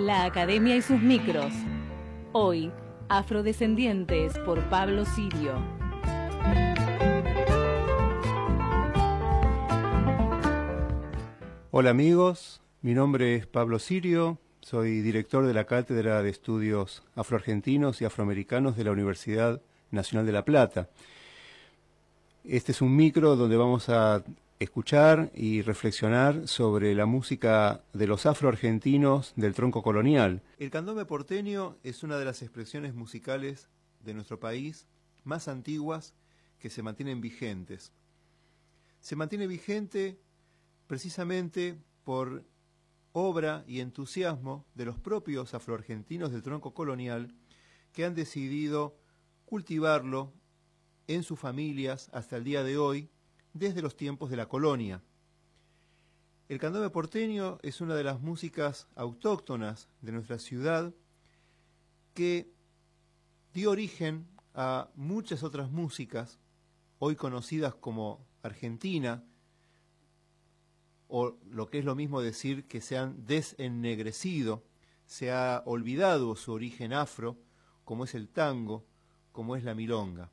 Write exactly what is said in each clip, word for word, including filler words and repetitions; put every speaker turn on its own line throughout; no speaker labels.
La Academia y sus micros. Hoy, Afrodescendientes por Pablo Sirio.
Hola amigos, mi nombre es Pablo Sirio, soy director de la Cátedra de Estudios Afroargentinos y Afroamericanos de la Universidad Nacional de La Plata. Este es un micro donde vamos a escuchar y reflexionar sobre la música de los afroargentinos del tronco colonial. El candombe porteño es una de las expresiones musicales de nuestro país más antiguas que se mantienen vigentes. Se mantiene vigente precisamente por obra y entusiasmo de los propios afroargentinos del tronco colonial que han decidido cultivarlo en sus familias hasta el día de hoy, desde los tiempos de la colonia. El candombe porteño es una de las músicas autóctonas de nuestra ciudad que dio origen a muchas otras músicas, hoy conocidas como Argentina, o lo que es lo mismo decir que se han desennegrecido, se ha olvidado su origen afro, como es el tango, como es la milonga.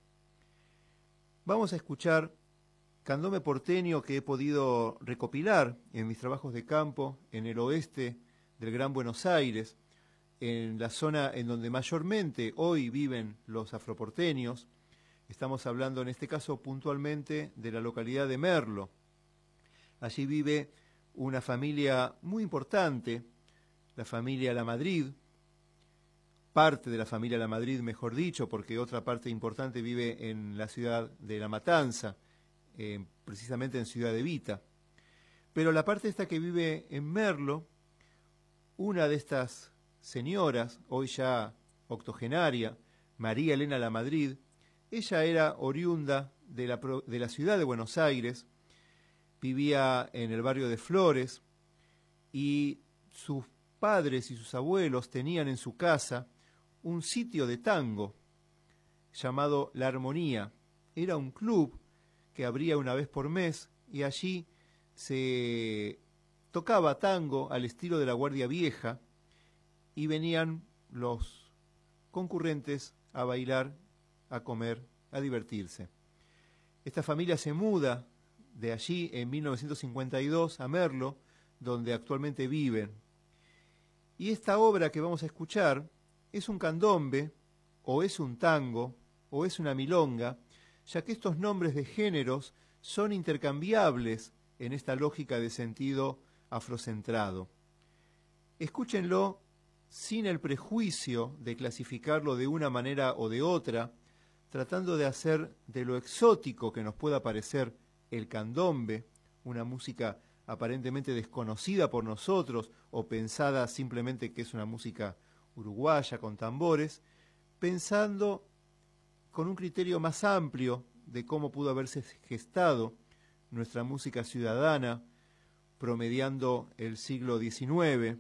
Vamos a escuchar candombe porteño que he podido recopilar en mis trabajos de campo en el oeste del Gran Buenos Aires, en la zona en donde mayormente hoy viven los afroporteños. Estamos hablando en este caso puntualmente de la localidad de Merlo. Allí vive una familia muy importante, la familia La Madrid, parte de la familia La Madrid, mejor dicho, porque otra parte importante vive en la ciudad de La Matanza, eh, precisamente en Ciudad Evita. Pero la parte esta que vive en Merlo, una de estas señoras, hoy ya octogenaria, María Elena La Madrid, ella era oriunda de la, de la ciudad de Buenos Aires, vivía en el barrio de Flores y sus padres y sus abuelos tenían en su casa un sitio de tango llamado La Armonía. Era un club que abría una vez por mes y allí se tocaba tango al estilo de la Guardia Vieja y venían los concurrentes a bailar, a comer, a divertirse. Esta familia se muda de allí en mil novecientos cincuenta y dos a Merlo, donde actualmente viven. Y esta obra que vamos a escuchar es un candombe, o es un tango, o es una milonga, ya que estos nombres de géneros son intercambiables en esta lógica de sentido afrocentrado. Escúchenlo sin el prejuicio de clasificarlo de una manera o de otra, tratando de hacer de lo exótico que nos pueda parecer el candombe, una música aparentemente desconocida por nosotros o pensada simplemente que es una música uruguaya con tambores, pensando con un criterio más amplio de cómo pudo haberse gestado nuestra música ciudadana promediando el siglo diecinueve,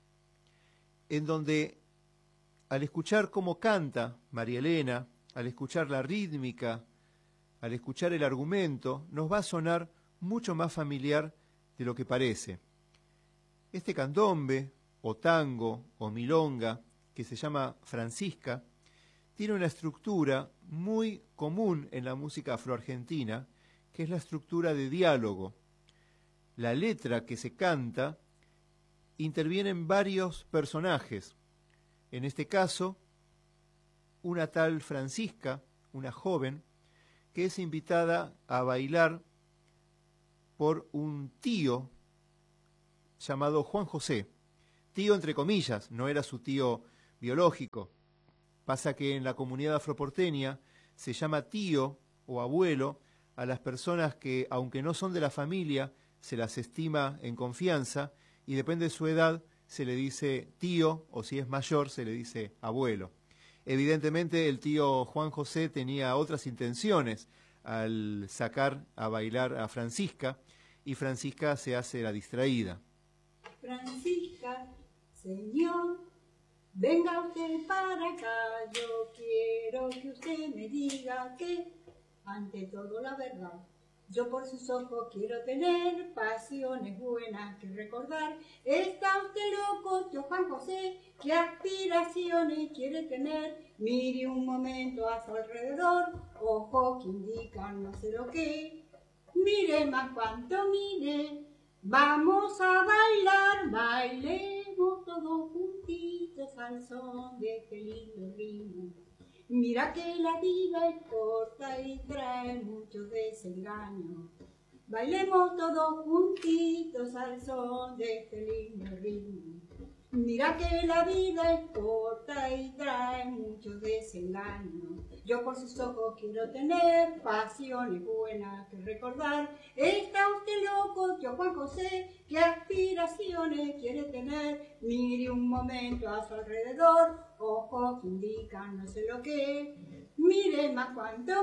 en donde al escuchar cómo canta María Elena, al escuchar la rítmica, al escuchar el argumento, nos va a sonar mucho más familiar de lo que parece. Este candombe, o tango, o milonga, que se llama Francisca, tiene una estructura muy común en la música afroargentina, que es la estructura de diálogo. La letra que se canta intervienen varios personajes. En este caso, una tal Francisca, una joven, que es invitada a bailar por un tío llamado Juan José. Tío entre comillas, no era su tío biológico. Pasa que en la comunidad afroporteña se llama tío o abuelo a las personas que, aunque no son de la familia, se las estima en confianza y depende de su edad, se le dice tío o si es mayor se le dice abuelo. Evidentemente el tío Juan José tenía otras intenciones al sacar a bailar a Francisca y Francisca se hace la distraída.
Francisca, señor, venga usted para acá, yo quiero que usted me diga que, ante todo la verdad, yo por sus ojos quiero tener pasiones buenas que recordar. Está usted loco tío Juan José, qué aspiraciones quiere tener. Mire un momento a su alrededor, ojos que indican no sé lo que. Mire más cuanto mire, vamos a bailar, bailemos todos juntitos al son de este lindo ritmo. Mira que la vida es corta y trae muchos desengaños. Bailemos todos juntitos al son de este lindo ritmo. Mira que la vida es corta y trae muchos desengaños. Yo por sus ojos quiero tener pasiones buenas que recordar. Está usted loco, tío Juan José, qué aspiraciones quiere tener. Mire un momento a su alrededor, ojos que indican no sé lo que. Mire más cuanto